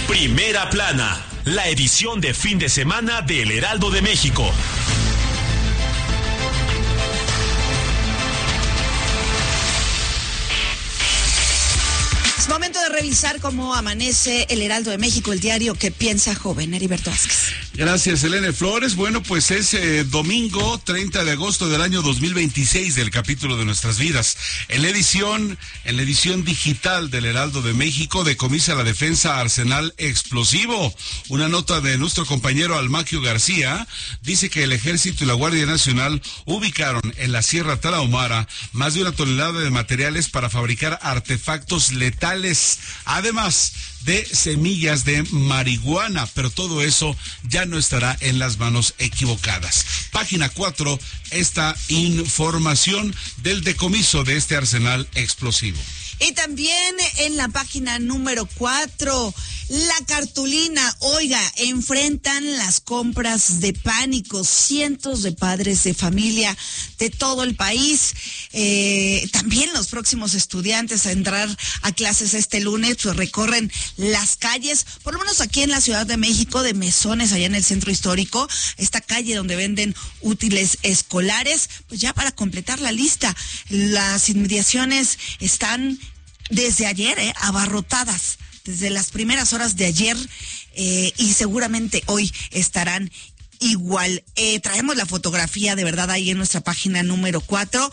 Primera Plana, la edición de fin de semana del Heraldo de México. Es momento de revisar cómo amanece el Heraldo de México, el diario que piensa joven. Heriberto Vázquez. Gracias, Elena Flores. Bueno, pues es domingo 30 de agosto del año 2026 del capítulo de Nuestras Vidas. En la edición digital del Heraldo de México, decomisa la defensa arsenal explosivo. Una nota de nuestro compañero Almaquio García dice que el Ejército y la Guardia Nacional ubicaron en la Sierra Tarahumara más de 1 tonelada de materiales para fabricar artefactos letales, además de semillas de marihuana, pero todo eso ya no estará en las manos equivocadas. Página 4, esta información del decomiso de este arsenal explosivo. Y también en la página número 4, la cartulina. Oiga, enfrentan las compras de pánico cientos de padres de familia de todo el país. También los próximos estudiantes a entrar a clases este lunes, pues recorren las calles, por lo menos aquí en la Ciudad de México, de mesones allá en el centro histórico, esta calle donde venden útiles escolares, pues ya para completar la lista. Las inmediaciones están desde ayer abarrotadas, desde las primeras horas de ayer, y seguramente hoy estarán igual. Traemos la fotografía de verdad ahí en nuestra página número 4,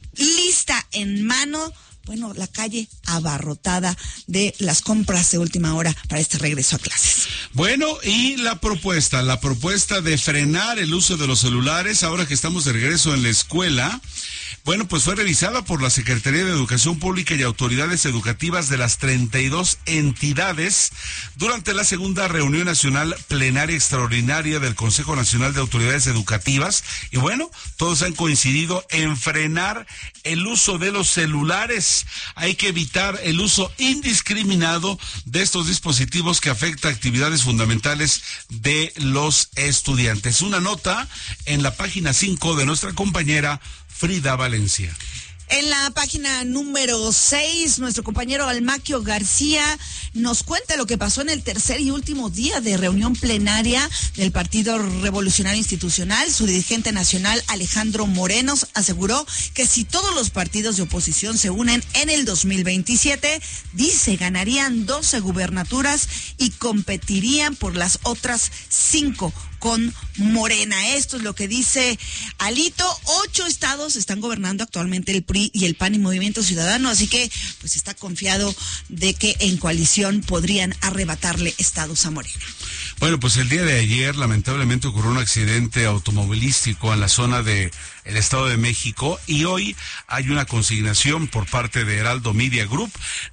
lista en mano. Bueno, la calle abarrotada de las compras de última hora para este regreso a clases. Bueno, y la propuesta de frenar el uso de los celulares ahora que estamos de regreso en la escuela, bueno, pues fue revisada por la Secretaría de Educación Pública y autoridades educativas de las 32 entidades durante la segunda reunión nacional plenaria extraordinaria del Consejo Nacional de Autoridades Educativas. Y bueno, todos han coincidido en frenar el uso de los celulares. Hay que evitar el uso indiscriminado de estos dispositivos que afecta actividades fundamentales de los estudiantes. Una nota en la página 5 de nuestra compañera Frida Valencia. En la página número 6, nuestro compañero Almaquio García nos cuenta lo que pasó en el tercer y último día de reunión plenaria del Partido Revolucionario Institucional. Su dirigente nacional, Alejandro Moreno, aseguró que si todos los partidos de oposición se unen en el 2027, dice, ganarían 12 gubernaturas y competirían por las otras 5 con Morena. Esto es lo que dice Alito. 8 estados están gobernando actualmente el PRI y el PAN y Movimiento Ciudadano, así que pues está confiado de que en coalición podrían arrebatarle estados a Morena. Bueno, pues el día de ayer lamentablemente ocurrió un accidente automovilístico en la zona de el Estado de México y hoy hay una consignación por parte de Heraldo Media Group.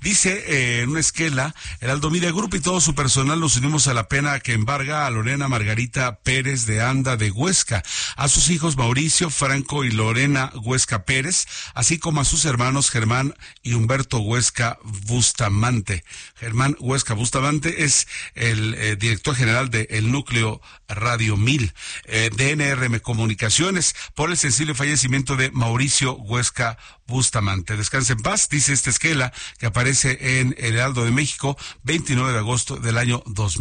Dice en una esquela, Heraldo Media Group y todo su personal nos unimos a la pena que embarga a Lorena Margarita Pérez de Anda de Huesca, a sus hijos Mauricio, Franco y Lorena Huesca Pérez, así como a sus hermanos Germán y Humberto Huesca Bustamante. Germán Huesca Bustamante es el director general de El Núcleo Radio 1000, DNRM Comunicaciones, por el sensible fallecimiento de Mauricio Huesca Bustamante. Descanse en paz, dice esta esquela que aparece en El Heraldo de México, 29 de agosto del año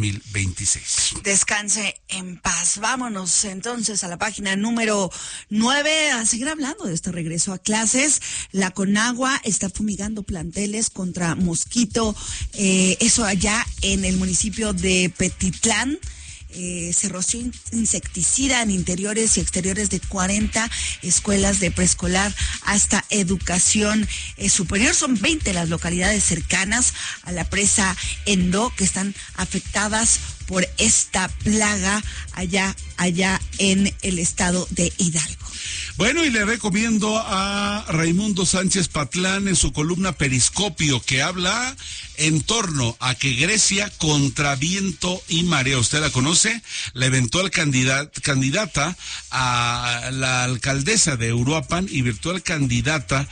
2026. Descanse en paz. Vámonos entonces a la página número 9 a seguir hablando de este regreso a clases. La Conagua está fumigando planteles contra mosquito, eso allá en el municipio de Petitlán. Se roció insecticida en interiores y exteriores de 40 escuelas de preescolar hasta educación superior. Son 20 las localidades cercanas a la presa Endo que están afectadas por esta plaga allá en el estado de Hidalgo. Bueno, y le recomiendo a Raimundo Sánchez Patlán en su columna Periscopio, que habla en torno a que Grecia contra viento y marea, usted la conoce, la eventual candidata a la alcaldesa de Uruapan y virtual candidata,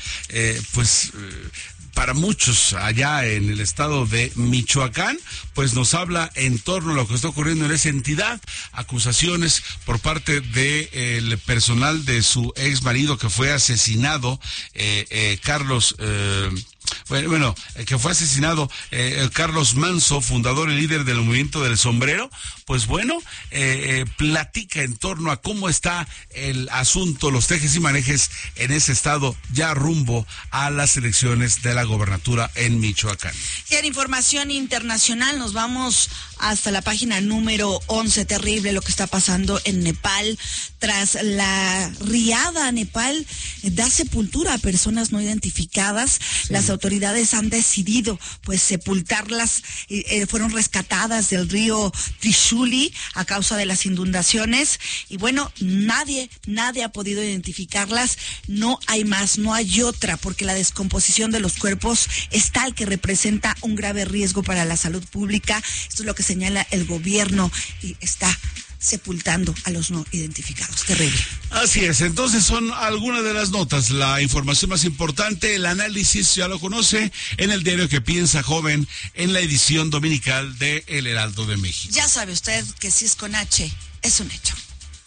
para muchos allá en el estado de Michoacán, pues nos habla en torno a lo que está ocurriendo en esa entidad, acusaciones por parte del personal de su ex marido que fue asesinado, Carlos que fue asesinado Carlos Manso, fundador y líder del movimiento del sombrero, pues bueno, platica en torno a cómo está el asunto, los tejes y manejes en ese estado ya rumbo a las elecciones de la gobernatura en Michoacán. Y en información internacional nos vamos hasta la página número 11. Terrible lo que está pasando en Nepal. Tras la riada, Nepal da sepultura a personas no identificadas. Sí. Las autoridades han decidido pues sepultarlas. Fueron rescatadas del río Trishuli a causa de las inundaciones. Y bueno, nadie ha podido identificarlas. No hay más, no hay otra, porque la descomposición de los cuerpos es tal que representa un grave riesgo para la salud pública. Esto es lo que señala el gobierno y está sepultando a los no identificados. Terrible. Así es, entonces son algunas de las notas, la información más importante, el análisis ya lo conoce en el diario Que Piensa Joven, en la edición dominical de El Heraldo de México. Ya sabe usted que si es con H, es un hecho.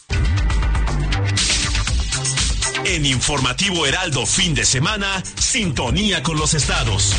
En Informativo Heraldo fin de semana, sintonía con los estados.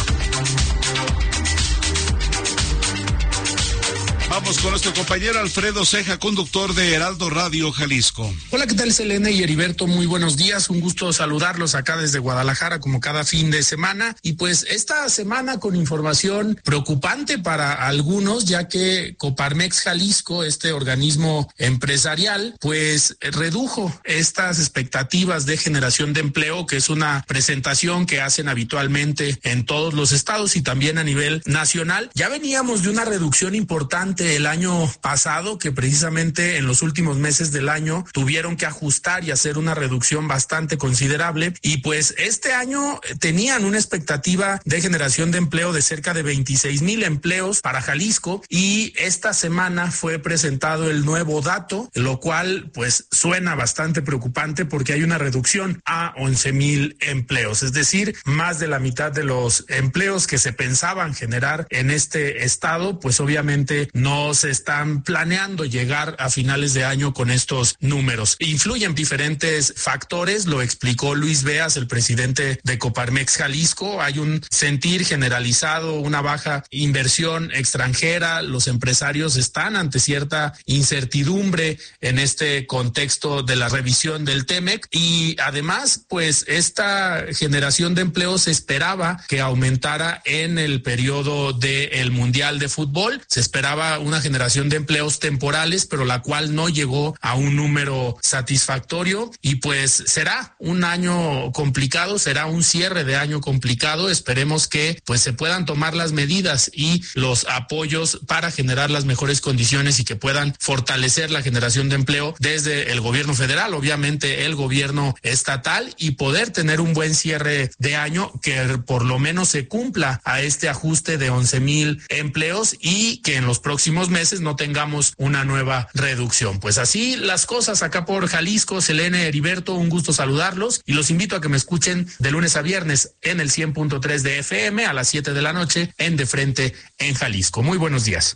Vamos con nuestro compañero Alfredo Ceja, conductor de Heraldo Radio Jalisco. Hola, ¿qué tal, Selene y Heriberto? Muy buenos días, un gusto saludarlos acá desde Guadalajara como cada fin de semana. Y pues esta semana con información preocupante para algunos, ya que Coparmex Jalisco, este organismo empresarial, pues redujo estas expectativas de generación de empleo, que es una presentación que hacen habitualmente en todos los estados y también a nivel nacional. Ya veníamos de una reducción importante el año pasado, que precisamente en los últimos meses del año tuvieron que ajustar y hacer una reducción bastante considerable, y pues este año tenían una expectativa de generación de empleo de cerca de 26,000 empleos para Jalisco, y esta semana fue presentado el nuevo dato, lo cual pues suena bastante preocupante porque hay una reducción a 11,000 empleos, es decir, más de la mitad de los empleos que se pensaban generar en este estado, pues obviamente no se están planeando llegar a finales de año con estos números. Influyen diferentes factores, lo explicó Luis Beas, el presidente de Coparmex Jalisco. Hay un sentir generalizado, una baja inversión extranjera, los empresarios están ante cierta incertidumbre en este contexto de la revisión del TEMEC, y además pues esta generación de empleo se esperaba que aumentara en el periodo del Mundial de Fútbol. Se esperaba una generación de empleos temporales, pero la cual no llegó a un número satisfactorio, y pues será un año complicado, será un cierre de año complicado. Esperemos que pues se puedan tomar las medidas y los apoyos para generar las mejores condiciones y que puedan fortalecer la generación de empleo desde el gobierno federal, obviamente el gobierno estatal, y poder tener un buen cierre de año que por lo menos se cumpla a este ajuste de 11,000 empleos y que en los próximos meses no tengamos una nueva reducción. Pues así las cosas acá por Jalisco. Selene, Heriberto, un gusto saludarlos y los invito a que me escuchen de lunes a viernes en el 100.3 de FM a las 7 de la noche en De Frente en Jalisco. Muy buenos días.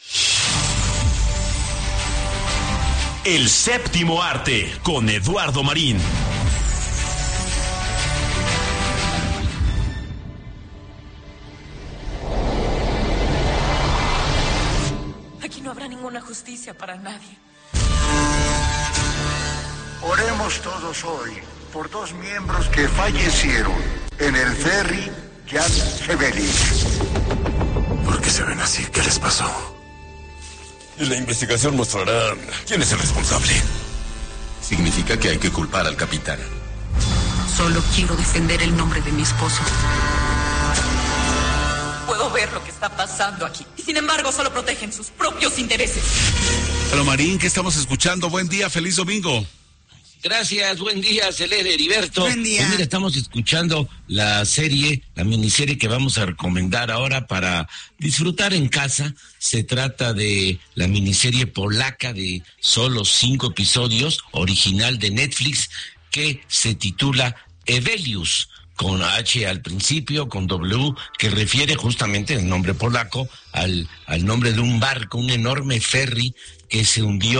El séptimo arte con Eduardo Marín. Aquí no habrá ninguna justicia para nadie. Oremos todos hoy por dos miembros que fallecieron en el ferry Jan Sevelich. ¿Por qué se ven así? ¿Qué les pasó? La investigación mostrará quién es el responsable. Significa que hay que culpar al capitán. Solo quiero defender el nombre de mi esposo. Puedo ver lo que está pasando aquí. Y sin embargo, solo protegen sus propios intereses. Hola Marín, ¿qué estamos escuchando? Buen día, feliz domingo. Gracias, buen día, Selene, Heriberto. Buen día. Pues mira, estamos escuchando la miniserie que vamos a recomendar ahora para disfrutar en casa. Se trata de la miniserie polaca de solo 5 episodios, original de Netflix, que se titula Evelius, con H al principio, con W, que refiere justamente el nombre polaco al nombre de un barco, un enorme ferry que se hundió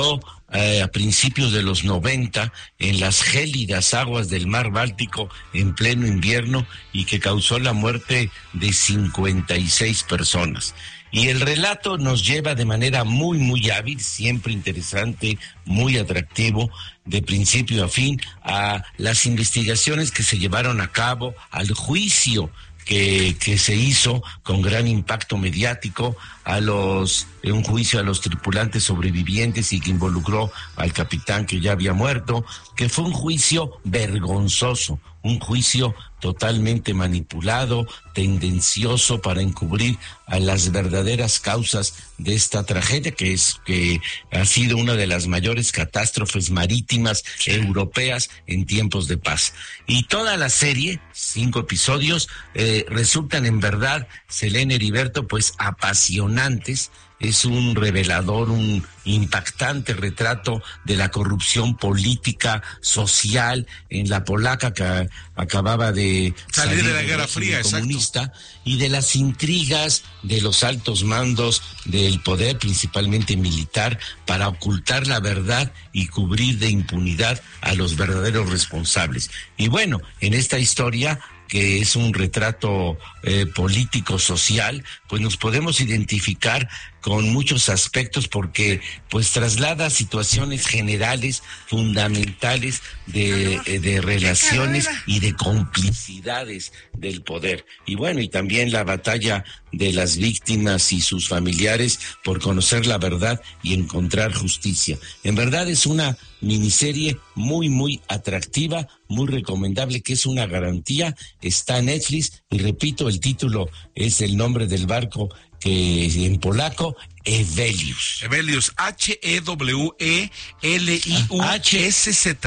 a principios de los 90 en las gélidas aguas del mar Báltico en pleno invierno y que causó la muerte de 56 personas. Y el relato nos lleva de manera muy, muy hábil, siempre interesante, muy atractivo, de principio a fin, a las investigaciones que se llevaron a cabo, al juicio que se hizo con gran impacto mediático, un juicio a los tripulantes sobrevivientes y que involucró al capitán que ya había muerto, que fue un juicio vergonzoso, un juicio totalmente manipulado, tendencioso para encubrir a las verdaderas causas de esta tragedia, que ha sido una de las mayores catástrofes marítimas europeas en tiempos de paz. Y toda la serie, 5 episodios, resultan en verdad, Selene Heriberto, pues apasionantes. Es un revelador, un impactante retrato de la corrupción política, social en la polaca que acababa de salir de la Guerra Fría, comunista, exacto. Y de las intrigas de los altos mandos del poder, principalmente militar, para ocultar la verdad y cubrir de impunidad a los verdaderos responsables. Y bueno, en esta historia, que es un retrato político-social, pues nos podemos identificar con muchos aspectos porque pues traslada situaciones generales, fundamentales de relaciones y de complicidades del poder. Y bueno, y también la batalla de las víctimas y sus familiares por conocer la verdad y encontrar justicia. En verdad es una miniserie muy, muy atractiva, muy recomendable, que es una garantía. Está en Netflix y repito, el título es el nombre del barco, que en polaco, Hevelius. Hevelius, H-E-W-E-L-I-U-S-Z.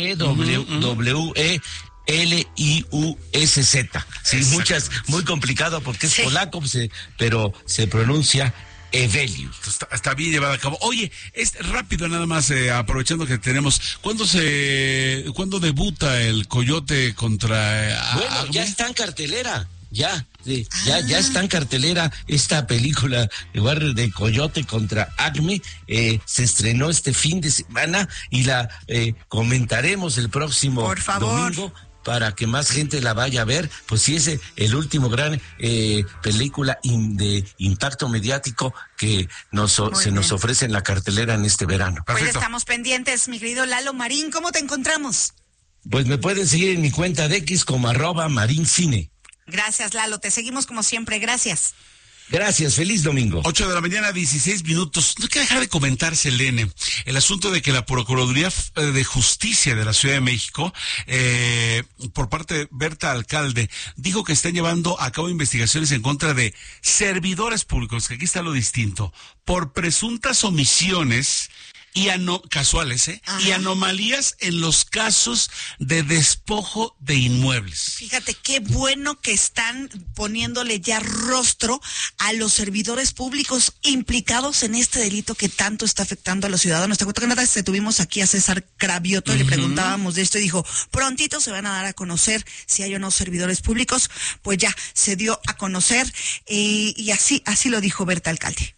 H-E-W-E-L-I-U-S-Z. Sí, muy complicado porque es polaco, pero se pronuncia Hevelius. Está bien llevado a cabo. Oye, es rápido nada más, aprovechando que tenemos. ¿Cuándo debuta el Coyote contra Bueno, Acme? Ya está en cartelera. Ya está en cartelera esta película de Coyote contra Acme. Se estrenó este fin de semana y la comentaremos el próximo domingo para que más gente la vaya a ver. Pues sí, es el último gran película de impacto mediático que nos ofrece en la cartelera en este verano. Pues estamos pendientes, mi querido Lalo Marín. ¿Cómo te encontramos? Pues me pueden seguir en mi cuenta de X como @marincine. Gracias, Lalo. Te seguimos como siempre. Gracias. Gracias, feliz domingo. 8:16 a.m. No quiero dejar de comentar, Selene, el asunto de que la Procuraduría de Justicia de la Ciudad de México, por parte de Berta Alcalde, dijo que están llevando a cabo investigaciones en contra de servidores públicos, que aquí está lo distinto, por presuntas omisiones y casuales, y anomalías en los casos de despojo de inmuebles. Fíjate qué bueno que están poniéndole ya rostro a los servidores públicos implicados en este delito que tanto está afectando a los ciudadanos. Te cuento que nada, tuvimos aquí a César Cravioto y le preguntábamos de esto y dijo, prontito se van a dar a conocer si hay o no servidores públicos. Pues ya se dio a conocer y así lo dijo Berta Alcalde.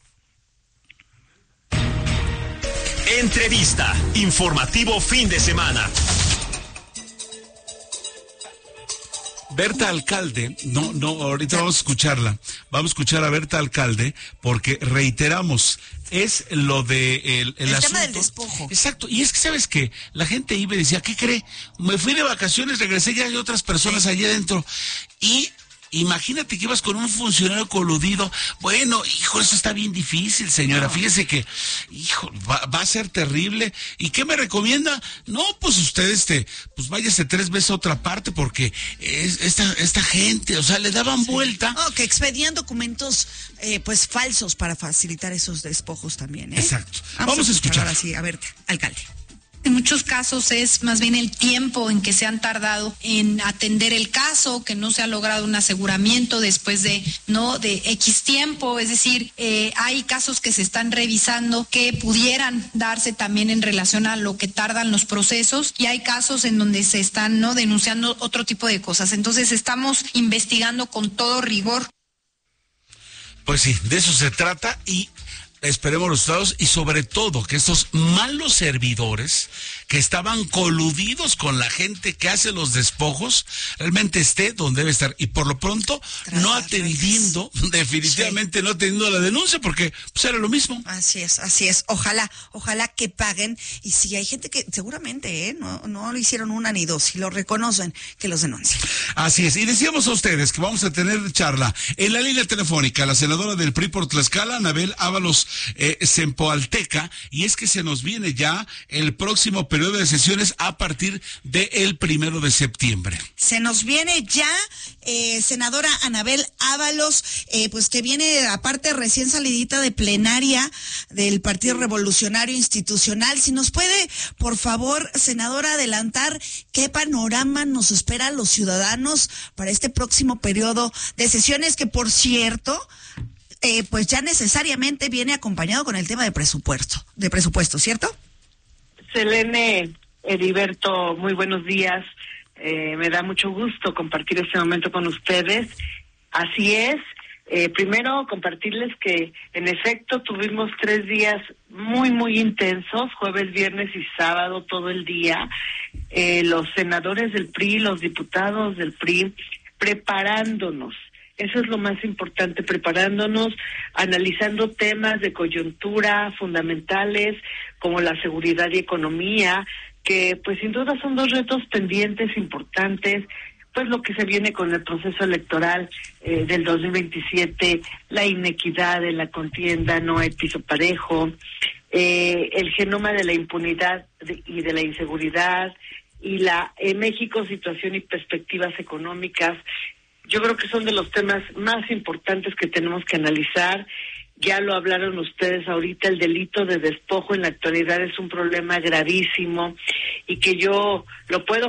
Entrevista, informativo fin de semana. Berta Alcalde, ahorita vamos a escucharla. Vamos a escuchar a Berta Alcalde porque reiteramos, es lo de el asunto, tema del despojo. Exacto, y es que sabes que la gente iba y decía, ¿qué cree? Me fui de vacaciones, regresé, ya hay otras personas allí adentro y imagínate que ibas con un funcionario coludido. Bueno, hijo, eso está bien difícil, señora. No. Fíjese que, hijo, va a ser terrible. ¿Y qué me recomienda? No, pues usted, pues váyase 3 veces a otra parte porque esta gente, o sea, le daban vuelta. Que expedían documentos, pues falsos para facilitar esos despojos también, ¿eh? Exacto. Vamos a escuchar. Ahora sí, a ver, alcalde. En muchos casos es más bien el tiempo en que se han tardado en atender el caso, que no se ha logrado un aseguramiento después de X tiempo. Es decir, hay casos que se están revisando que pudieran darse también en relación a lo que tardan los procesos y hay casos en donde se están denunciando otro tipo de cosas. Entonces estamos investigando con todo rigor. Pues sí, de eso se trata y Esperemos los resultados y sobre todo que estos malos servidores que estaban coludidos con la gente que hace los despojos realmente esté donde debe estar y por lo pronto no atendiendo, definitivamente no atendiendo la denuncia porque pues era lo mismo. Así es. Ojalá que paguen y si hay gente que seguramente no lo hicieron una ni dos, si lo reconocen, que los denuncien. Así es, y decíamos a ustedes que vamos a tener charla en la línea telefónica, la senadora del PRI por Tlaxcala, Anabel Ábalos Sempoalteca, y es que se nos viene ya el próximo periodo de sesiones a partir del 1 de septiembre. Se nos viene ya, senadora Anabel Ábalos, pues que viene aparte recién salidita de plenaria del Partido Revolucionario Institucional. Si nos puede, por favor, senadora, adelantar qué panorama nos espera a los ciudadanos para este próximo periodo de sesiones, que por cierto, pues ya necesariamente viene acompañado con el tema de presupuesto, ¿cierto? Selene, Heriberto, muy buenos días. Me da mucho gusto compartir este momento con ustedes. Así es. Primero, compartirles que en efecto tuvimos 3 días muy, muy intensos, jueves, viernes y sábado, todo el día. Los senadores del PRI, los diputados del PRI, preparándonos. Eso es lo más importante, preparándonos, analizando temas de coyuntura fundamentales como la seguridad y economía, que pues sin duda son 2 retos pendientes importantes, pues lo que se viene con el proceso electoral del 2027, la inequidad de la contienda, no hay piso parejo, el genoma de la impunidad y de la inseguridad, y la México, situación y perspectivas económicas. Yo creo que son de los temas más importantes que tenemos que analizar. Ya lo hablaron ustedes ahorita, el delito de despojo en la actualidad es un problema gravísimo y que yo lo puedo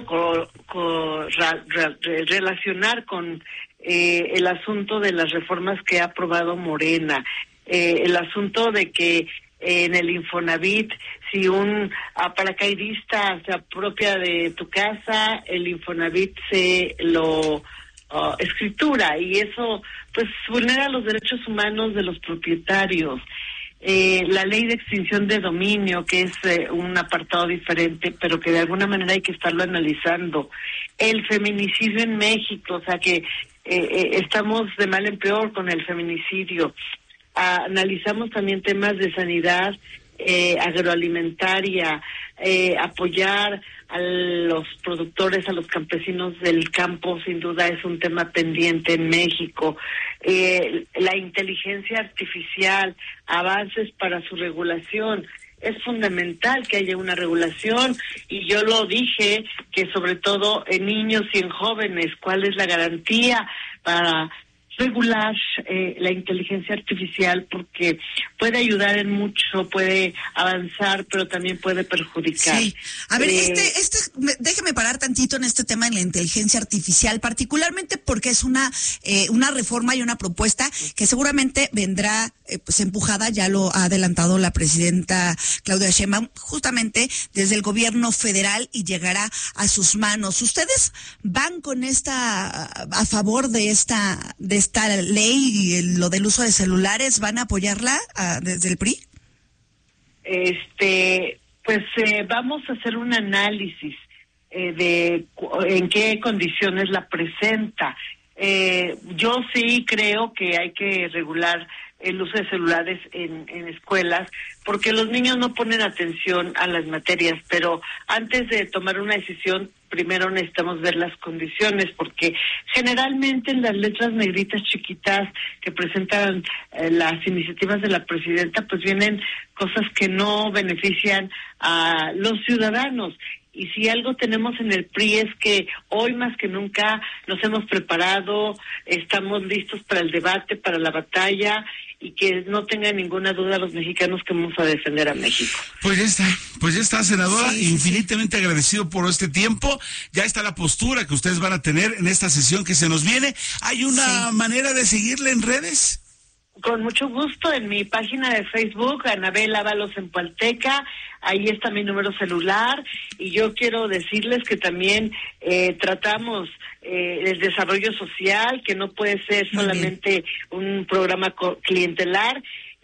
relacionar con el asunto de las reformas que ha aprobado Morena, el asunto de que en el Infonavit, si un paracaidista se apropia de tu casa, el Infonavit se lo escritura, y eso pues vulnera los derechos humanos de los propietarios. La ley de extinción de dominio, que es un apartado diferente, pero que de alguna manera hay que estarlo analizando. El feminicidio en México, o sea que estamos de mal en peor con el feminicidio. Analizamos también temas de sanidad agroalimentaria, apoyar a los productores, a los campesinos del campo, sin duda es un tema pendiente en México. La inteligencia artificial, avances para su regulación. Es fundamental que haya una regulación, y yo lo dije, que sobre todo en niños y en jóvenes, ¿cuál es la garantía para regular la inteligencia artificial? Porque puede ayudar en mucho, puede avanzar, pero también puede perjudicar. Sí. A ver, déjeme parar tantito en este tema de la inteligencia artificial, particularmente porque es una reforma y una propuesta que seguramente vendrá pues empujada, ya lo ha adelantado la presidenta Claudia Sheinbaum, justamente desde el gobierno federal, y llegará a sus manos. ¿Ustedes van con a favor de esta ley y lo del uso de celulares? ¿Van a apoyarla desde el PRI? Pues vamos a hacer un análisis de en qué condiciones la presenta. Yo sí creo que hay que regular el uso de celulares en escuelas, porque los niños no ponen atención a las materias, pero antes de tomar una decisión, primero necesitamos ver las condiciones, porque generalmente en las letras negritas chiquitas que presentan las iniciativas de la presidenta, pues vienen cosas que no benefician a los ciudadanos. Y si algo tenemos en el PRI es que hoy más que nunca nos hemos preparado, estamos listos para el debate, para la batalla, y que no tengan ninguna duda los mexicanos que vamos a defender a México. Pues ya está, senadora, infinitamente agradecido por este tiempo. Ya está la postura que ustedes van a tener en esta sesión que se nos viene. ¿Hay una manera de seguirle en redes? Con mucho gusto, en mi página de Facebook, Anabel Ábalos Sempoalteca, ahí está mi número celular, y yo quiero decirles que también tratamos el desarrollo social, que no puede ser solamente un programa clientelar,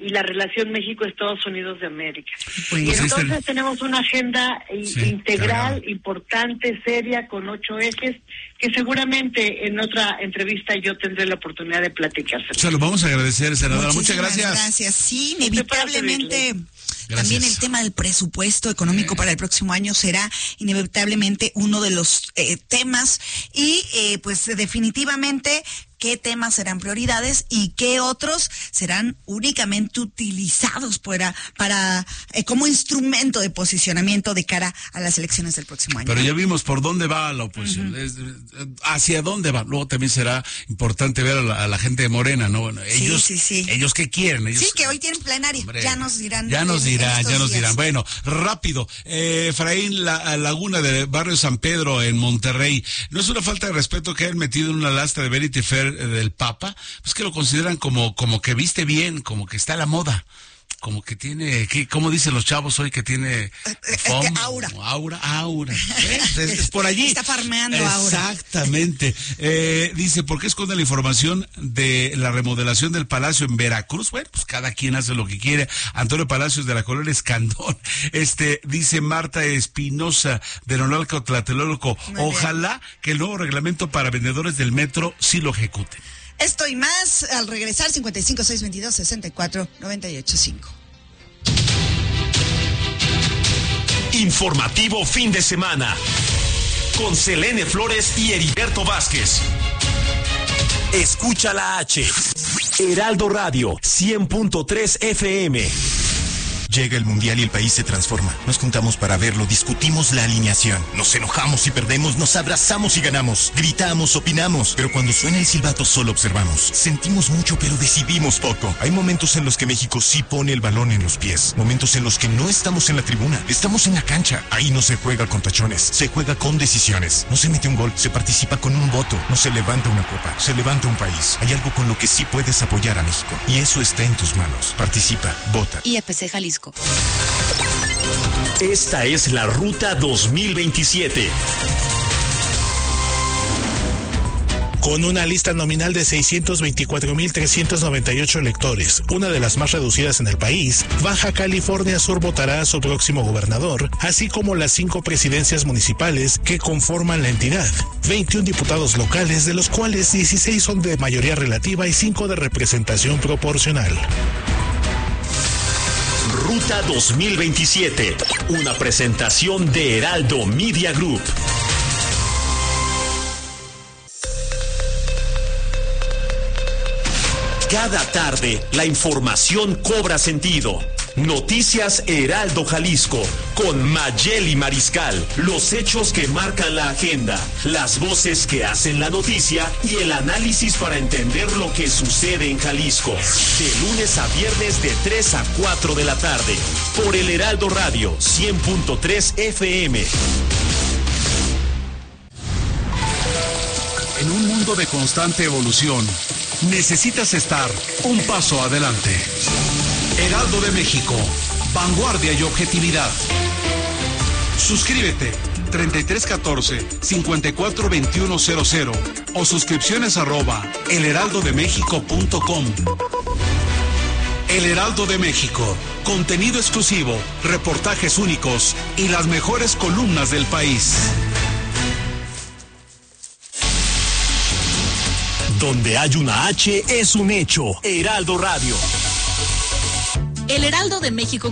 y la relación México-Estados Unidos de América. Pues, y entonces tenemos una agenda integral, importante, seria, con 8 ejes, que seguramente en otra entrevista yo tendré la oportunidad de platicárselo. Se lo vamos a agradecer, senadora. Muchas gracias. Gracias. Sí, inevitablemente. También el tema del presupuesto económico para el próximo año será inevitablemente uno de los temas y pues definitivamente qué temas serán prioridades y qué otros serán únicamente utilizados para como instrumento de posicionamiento de cara a las elecciones del próximo año. Pero ya vimos por dónde va la oposición, hacia dónde va. Luego también será importante ver a la gente de Morena, ¿no? Bueno, ellos, ellos qué quieren. Ellos, sí, que hoy tienen plenaria. Hombre, ya nos dirán. Ya nos dirán. Bueno, rápido. Efraín Laguna de Barrio San Pedro en Monterrey. ¿No es una falta de respeto que hayan metido en una lasta de Vanity Fair del Papa? Pues que lo consideran como que viste bien, como que está a la moda. Como que tiene, ¿cómo dicen los chavos hoy? Que tiene aura. Es por allí. Está farmeando aura. Exactamente. Dice, ¿por qué esconde la información de la remodelación del Palacio en Veracruz? Bueno, pues cada quien hace lo que quiere. Antonio Palacios de la Colonia Escandón. Dice Marta Espinosa de Nonalco Tlatelolco. Ojalá que el nuevo reglamento para vendedores del metro sí lo ejecuten. Esto y más al regresar. 55-622-64-98-5. Informativo fin de semana con Selene Flores y Heriberto Vázquez. Escucha la H. Heraldo Radio 100.3 FM. Llega el Mundial y el país se transforma. Nos juntamos para verlo, discutimos la alineación. Nos enojamos y perdemos, nos abrazamos y ganamos. Gritamos, opinamos. Pero cuando suena el silbato solo observamos. Sentimos mucho pero decidimos poco. Hay momentos en los que México sí pone el balón en los pies. Momentos en los que no estamos en la tribuna. Estamos en la cancha. Ahí no se juega con tachones. Se juega con decisiones. No se mete un gol, se participa con un voto. No se levanta una copa, se levanta un país. Hay algo con lo que sí puedes apoyar a México. Y eso está en tus manos. Participa, vota. IFC Jalisco. Esta es la Ruta 2027. Con una lista nominal de 624.398 electores, una de las más reducidas en el país, Baja California Sur votará a su próximo gobernador, así como las 5 presidencias municipales que conforman la entidad. 21 diputados locales, de los cuales 16 son de mayoría relativa y 5 de representación proporcional. Ruta 2027, una presentación de Heraldo Media Group. Cada tarde, la información cobra sentido. Noticias Heraldo Jalisco, con Mayeli Mariscal. Los hechos que marcan la agenda, las voces que hacen la noticia y el análisis para entender lo que sucede en Jalisco. De lunes a viernes de 3 a 4 de la tarde, por el Heraldo Radio 100.3 FM. En un mundo de constante evolución, necesitas estar un paso adelante. Heraldo de México, vanguardia y objetividad. Suscríbete 3314-542100 o suscripciones @elheraldodemexico.com. El Heraldo de México, contenido exclusivo, reportajes únicos y las mejores columnas del país. Donde hay una H es un hecho. Heraldo Radio. El Heraldo de México